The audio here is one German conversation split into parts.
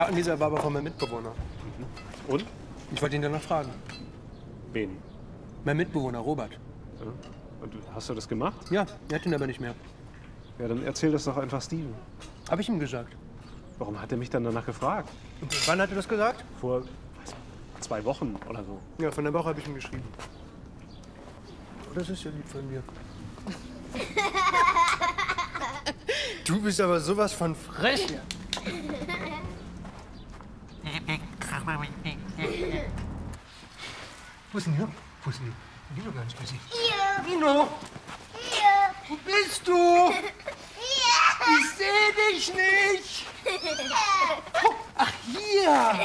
Dieser war aber von meinem Mitbewohner. Und? Ich wollte ihn danach fragen. Wen? Mein Mitbewohner, Robert. Ja. Und hast du das gemacht? Ja, er hat ihn aber nicht mehr. Ja, dann erzähl das doch einfach Steven. Hab ich ihm gesagt. Warum hat er mich dann danach gefragt? Und wann hat er das gesagt? Vor 2 Wochen oder so. Ja, von der Woche habe ich ihm geschrieben. Oh, das ist ja lieb von mir. Du bist aber sowas von frech. Wo ist denn Nino? Wo ist Nino? Nino gar nicht bei sich. Hier. Nino! Hier. Wo bist du? Hier. Ich sehe dich nicht! Oh, ach, hier!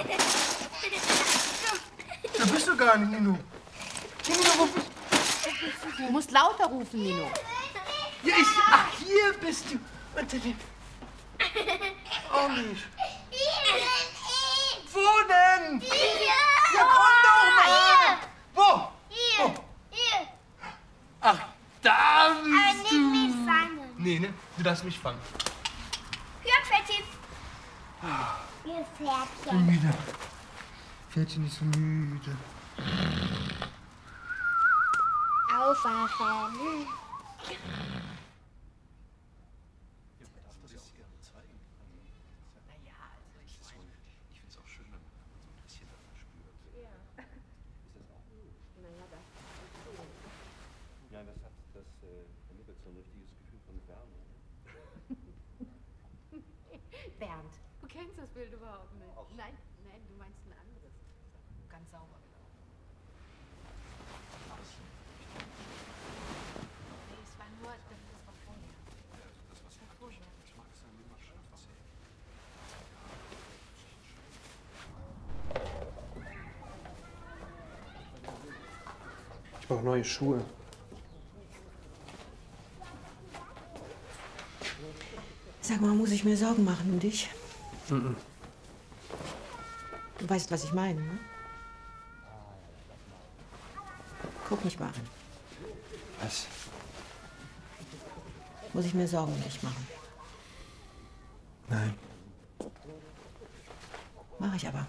Da bist du gar nicht, Nino. Nino, wo bist du? Du musst lauter rufen, Nino. Ja, ach, hier bist du. Unter dem... Auch nicht. Hier bin ich. Wo denn? Hier. Ja, komm doch mal! Wo? Hier. Hier. Ach, da Aber bist nicht du. mich fangen. Nee, ne? Du darfst mich fangen. Hier, Pferdchen. Hier, Pferdchen. Schon wieder. Pferdchen ist so müde. Aufwachen. Ja, das vermittelt so ein richtiges Gefühl von Wärme. Bernd, du kennst das Bild überhaupt nicht. Nein, nein, du meinst ein anderes. Ganz sauber gelaufen. Nee, es war nur, das war vorher. Das war vorher. Ich brauche neue Schuhe. Sag mal, muss ich mir Sorgen machen um dich? Mhm. Du weißt, was ich meine, ne? Guck mich mal an. Was? Muss ich mir Sorgen um dich machen? Nein. Mach ich aber.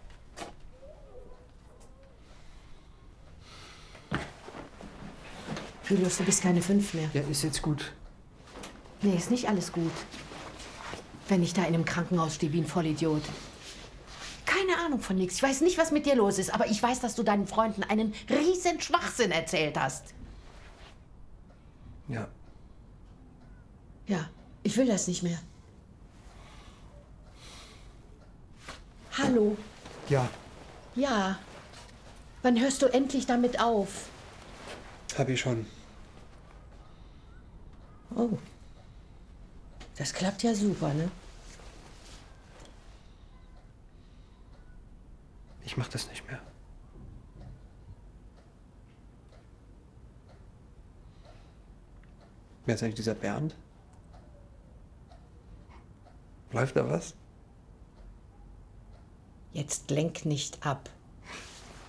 Julius, du bist keine 5 mehr. Ja, ist jetzt gut. Nee, ist nicht alles gut. Wenn ich da in einem Krankenhaus stehe wie ein Vollidiot. Keine Ahnung von nichts. Ich weiß nicht, was mit dir los ist, aber ich weiß, dass du deinen Freunden einen riesen Schwachsinn erzählt hast. Ja. Ja, ich will das nicht mehr. Hallo? Ja, Ja. Wann hörst du endlich damit auf? hab ich schon. Oh. Das klappt ja super, ne? Ich mach das nicht mehr. Wer ist eigentlich dieser Bernd? Läuft da was? Jetzt lenk nicht ab.